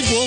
Big Wolf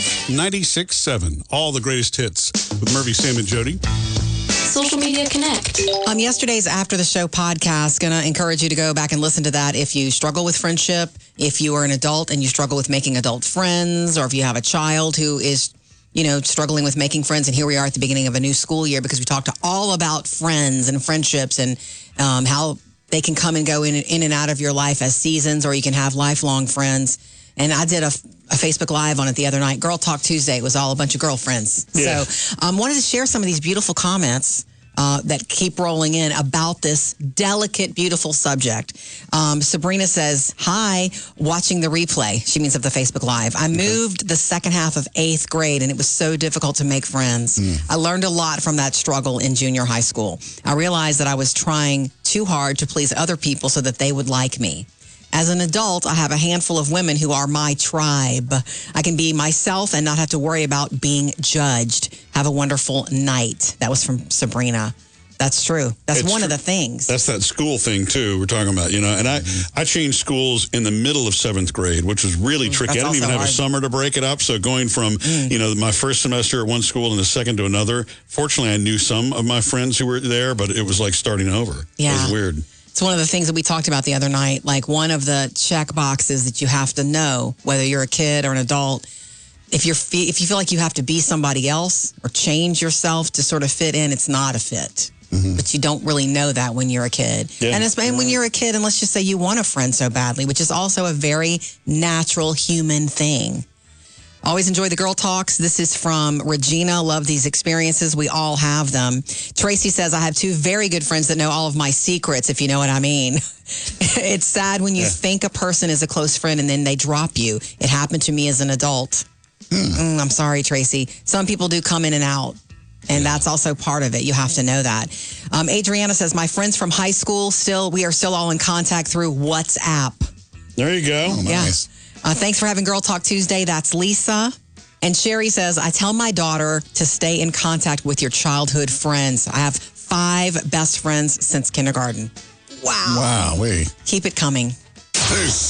96.7. All the greatest hits with Murphy, Sam, and Jody. Social Media Connect. Yesterday's After the Show podcast, going to encourage you to go back and listen to that if you struggle with friendship, if you are an adult and you struggle with making adult friends, or if you have a child who is, struggling with making friends. And here we are at the beginning of a new school year because we talked all about friends and friendships and how they can come and go in and out of your life as seasons, or you can have lifelong friends. And I did a Facebook Live on it the other night. Girl Talk Tuesday. It was all a bunch of girlfriends. Yeah. So wanted to share some of these beautiful comments that keep rolling in about this delicate, beautiful subject. Sabrina says, hi, watching the replay. She means of the Facebook Live. I moved the second half of 8th grade, and it was so difficult to make friends. I learned a lot from that struggle in junior high school. I realized that I was trying too hard to please other people so that they would like me. As an adult, I have a handful of women who are my tribe. I can be myself and not have to worry about being judged. Have a wonderful night. That was from Sabrina. That's true. That's one of the things. That's that school thing, too, we're talking about, And I changed schools in the middle of 7th grade, which was really tricky. I didn't even have a summer to break it up. So going from, my first semester at one school and the second to another, fortunately, I knew some of my friends who were there, but it was like starting over. Yeah. It was weird. It's one of the things that we talked about the other night. Like one of the check boxes that you have to know, whether you're a kid or an adult, if you feel like you have to be somebody else or change yourself to sort of fit in, it's not a fit. But you don't really know that when you're a kid. Yeah. And when you're a kid, and let's just say you want a friend so badly, which is also a very natural human thing. Always enjoy the girl talks. This is from Regina. Love these experiences. We all have them. Tracy says, I have 2 very good friends that know all of my secrets, if you know what I mean. It's sad when you think a person is a close friend and then they drop you. It happened to me as an adult. I'm sorry, Tracy. Some people do come in and out. And that's also part of it. You have to know that. Adriana says, my friends from high school, we are still all in contact through WhatsApp. There you go. Oh, nice. Thanks for having Girl Talk Tuesday. That's Lisa. And Sherry says, I tell my daughter to stay in contact with your childhood friends. I have 5 best friends since kindergarten. Wow. Wow. Keep it coming. Peace.